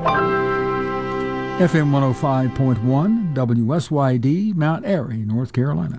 FM 105.1 WSYD, Mount Airy, North Carolina.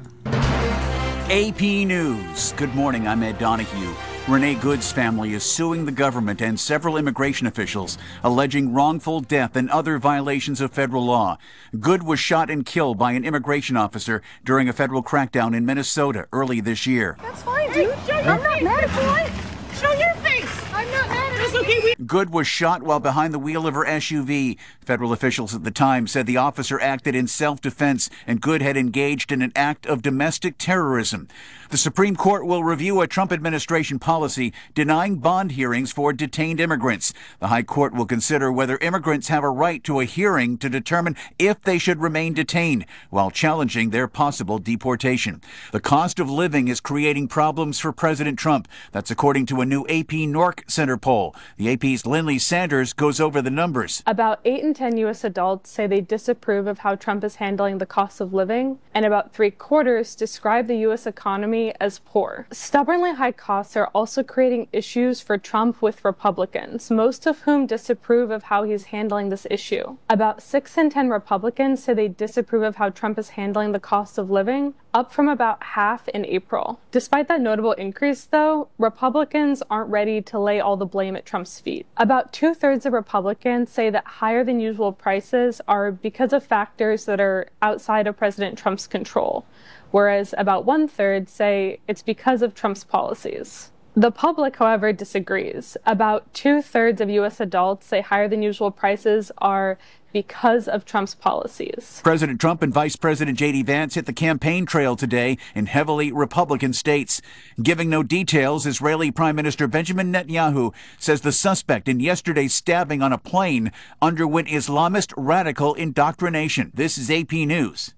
AP News. Good morning, I'm Ed Donahue. Renee Good's family is suing the government and several immigration officials, alleging wrongful death and other violations of federal law. Good was shot and killed by an immigration officer during a federal crackdown in Minnesota early this year. That's fine, dude. I'm not mad at you. Show your face. I'm not mad at you. It's okay. Good was shot while behind the wheel of her SUV. Federal officials at the time said the officer acted in self-defense and Good had engaged in an act of domestic terrorism. The Supreme Court will review a Trump administration policy denying bond hearings for detained immigrants. The High Court will consider whether immigrants have a right to a hearing to determine if they should remain detained while challenging their possible deportation. The cost of living is creating problems for President Trump. That's according to a new AP NORC Center poll. The AP's Lindley Sanders goes over the numbers. About 8 in 10 U.S. adults say they disapprove of how Trump is handling the cost of living, and about 3/4 describe the U.S. economy as poor. Stubbornly high costs are also creating issues for Trump with Republicans, most of whom disapprove of how he's handling this issue. About 6 in 10 Republicans say they disapprove of how Trump is handling the cost of living, up from about half in April. Despite that notable increase, though, Republicans aren't ready to lay all the blame at Trump's feet. About 2/3 of Republicans say that higher than usual prices are because of factors that are outside of President Trump's control, whereas about 1/3 say it's because of Trump's policies. The public, however, disagrees. About 2/3 of U.S. adults say higher than usual prices are because of Trump's policies. President Trump and Vice President J.D. Vance hit the campaign trail today in heavily Republican states. Giving no details, Israeli Prime Minister Benjamin Netanyahu says the suspect in yesterday's stabbing on a plane underwent Islamist radical indoctrination. This is AP News.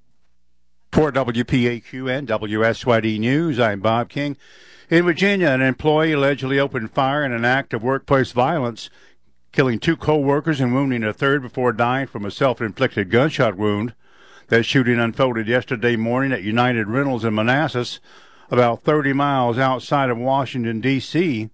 For WPAQ and WSYD News, I'm Bob King. In Virginia, an employee allegedly opened fire in an act of workplace violence, killing 2 co-workers and wounding a third before dying from a self-inflicted gunshot wound. That shooting unfolded yesterday morning at United Rentals in Manassas, about 30 miles outside of Washington, D.C.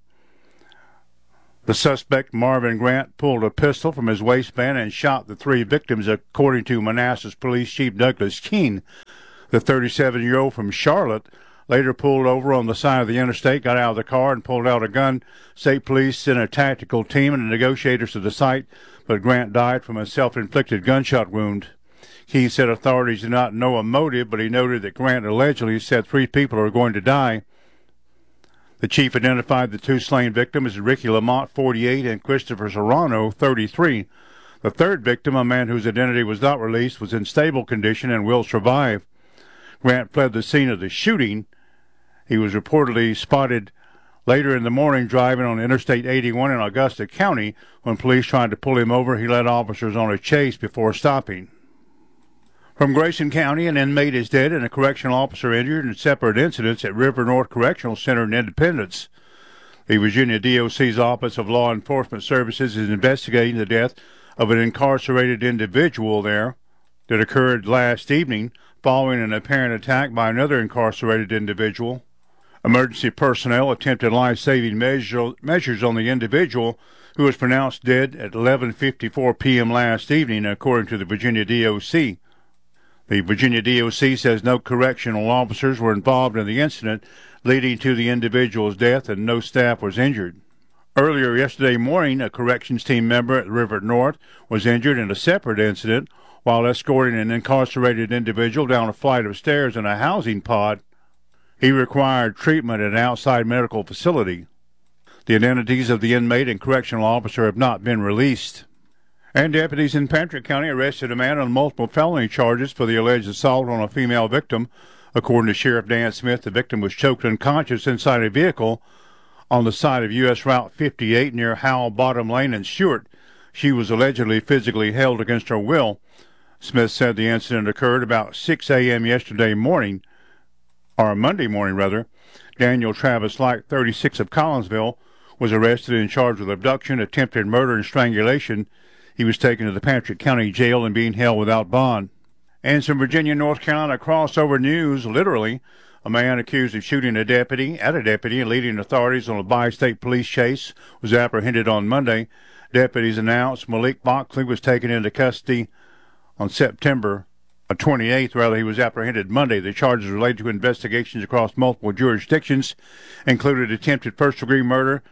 The suspect, Marvin Grant, pulled a pistol from his waistband and shot the 3 victims, according to Manassas Police Chief Douglas Keene. The 37-year-old from Charlotte later pulled over on the side of the interstate, got out of the car, and pulled out a gun. State police sent a tactical team and negotiators to the site, but Grant died from a self-inflicted gunshot wound. He said authorities do not know a motive, but he noted that Grant allegedly said 3 people are going to die. The chief identified the 2 slain victims as Ricky Lamont, 48, and Christopher Serrano, 33. The third victim, a man whose identity was not released, was in stable condition and will survive. Grant fled the scene of the shooting. He was reportedly spotted later in the morning driving on Interstate 81 in Augusta County. When police tried to pull him over, he led officers on a chase before stopping. From Grayson County, an inmate is dead and a correctional officer injured in separate incidents at River North Correctional Center in Independence. The Virginia DOC's Office of Law Enforcement Services is investigating the death of an incarcerated individual there that occurred last evening following an apparent attack by another incarcerated individual. Emergency personnel attempted life-saving measures on the individual, who was pronounced dead at 11:54 p.m. last evening, according to the Virginia DOC. The Virginia DOC says no correctional officers were involved in the incident leading to the individual's death, and no staff was injured. Earlier yesterday morning, a corrections team member at River North was injured in a separate incident while escorting an incarcerated individual down a flight of stairs in a housing pod. He required treatment at an outside medical facility. The identities of the inmate and correctional officer have not been released. And deputies in Patrick County arrested a man on multiple felony charges for the alleged assault on a female victim. According to Sheriff Dan Smith, the victim was choked unconscious inside a vehicle on the side of U.S. Route 58 near Howell Bottom Lane and Stewart. She was allegedly physically held against her will. Smith said the incident occurred about 6 a.m. Monday morning rather. Daniel Travis Light, 36 of Collinsville, was arrested and charged with abduction, attempted murder, and strangulation. He was taken to the Patrick County Jail and being held without bond. And some Virginia, North Carolina crossover news, literally. A man accused of shooting a deputy and leading authorities on a bi-state police chase was apprehended on Monday. Deputies announced Malik Boxley was taken into custody on September 28th. He was apprehended Monday. The charges related to investigations across multiple jurisdictions included attempted first-degree murder,